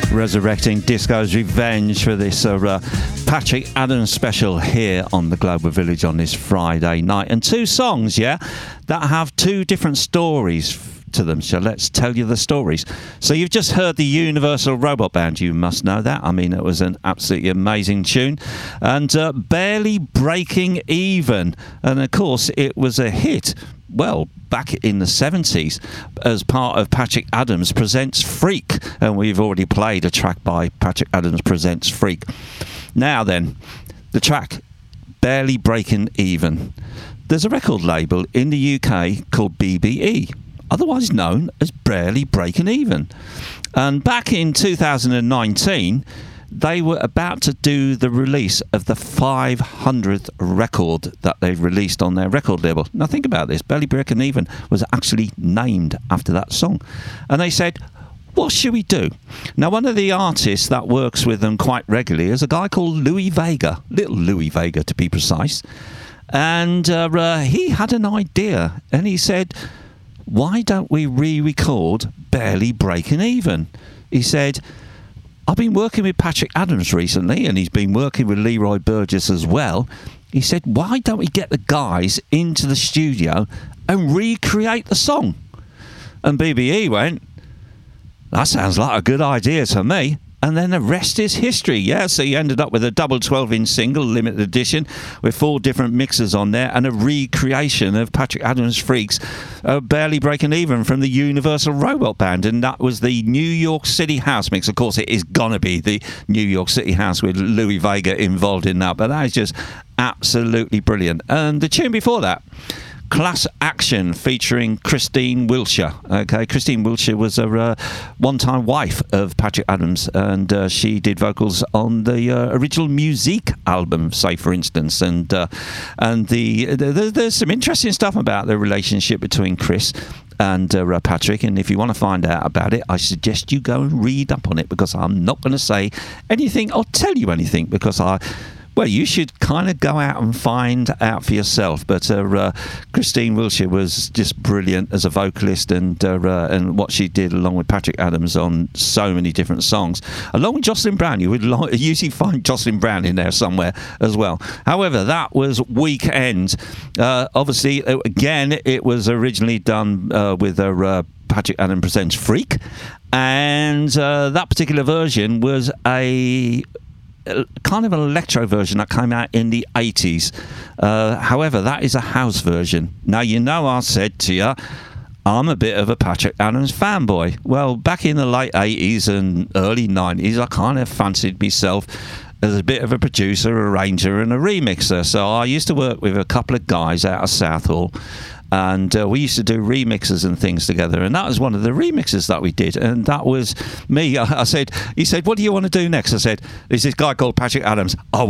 Resurrecting Disco's Revenge for this Patrick Adams special here on the Global Village on this Friday night. And two songs, that have two different stories to them. So let's tell you the stories. So you've just heard the Universal Robot Band. You must know that. I mean, it was an absolutely amazing tune. And Barely Breaking Even. And of course, it was a hit, well, back in the 70s as part of Patrick Adams Presents Freak. And we've already played a track by Patrick Adams Presents Freak. Now then, the track Barely Breaking Even. There's a record label in the UK called BBE, otherwise known as Barely Breaking Even. And back in 2019, they were about to do the release of the 500th record that they released on their record label. Now think about this, Barely Breaking Even was actually named after that song. And they said, what should we do? Now, one of the artists that works with them quite regularly is a guy called Louis Vega, little Louis Vega to be precise. And he had an idea, and he said, why don't we re-record Barely Breaking Even? He said, I've been working with Patrick Adams recently, and he's been working with Leroy Burgess as well. He said, why don't we get the guys into the studio and recreate the song? And BBE went, that sounds like a good idea to me. And then the rest is history. Yeah, so you ended up with a double 12-inch single, limited edition, with 4 different mixes on there, and a recreation of Patrick Adams' Freaks, Barely Breaking Even from the Universal Robot Band. And that was the New York City House mix. Of course, it is going to be the New York City House with Louis Vega involved in that. But that is just absolutely brilliant. And the tune before that, Class Action, featuring Christine Wilshire. Okay, Christine Wilshire was a one-time wife of Patrick Adams, and she did vocals on the original Musique album, say for instance. And there's some interesting stuff about the relationship between Chris and Patrick, and if you want to find out about it, I suggest you go and read up on it, because I'm not going to say anything or tell you anything, because well, you should kind of go out and find out for yourself. But Christine Wilshire was just brilliant as a vocalist, and what she did along with Patrick Adams on so many different songs. Along with Jocelyn Brown, you would usually find Jocelyn Brown in there somewhere as well. However, that was Weekend. Obviously, again, it was originally done with Patrick Adams Presents Freak, and that particular version was a kind of an electro version that came out in the 80s. However, that is a house version. Now, you know, I said to you, I'm a bit of a Patrick Adams fanboy. Well, back in the late 80s and early 90s, I kind of fancied myself as a bit of a producer, arranger and a remixer. So I used to work with a couple of guys out of Southall, and we used to do remixes and things together, and that was one of the remixes that we did, and that was me. He said, what do you want to do next? I said, there's this guy called Patrick Adams.